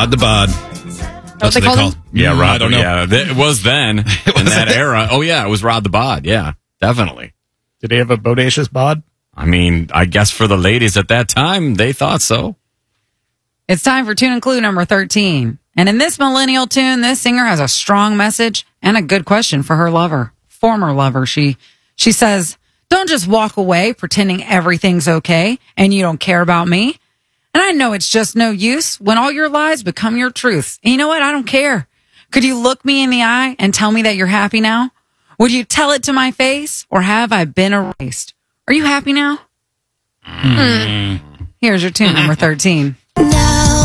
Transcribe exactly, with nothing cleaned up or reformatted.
Rod the Bod. That's what they called him? Yeah, Mm, Rod. I don't know. Yeah, it was then in that era. Oh yeah, it was Rod the Bod. Yeah, definitely. Did he have a bodacious bod? I mean, I guess for the ladies at that time, they thought so. It's time for tune and clue number thirteen. And in this millennial tune, this singer has a strong message and a good question for her lover, former lover. She she says, "Don't just walk away pretending everything's okay and you don't care about me. And I know it's just no use when all your lies become your truth. And you know what? I don't care. Could you look me in the eye and tell me that you're happy now? Would you tell it to my face, or have I been erased? Are you happy now?" Mm. Here's your tune number thirteen.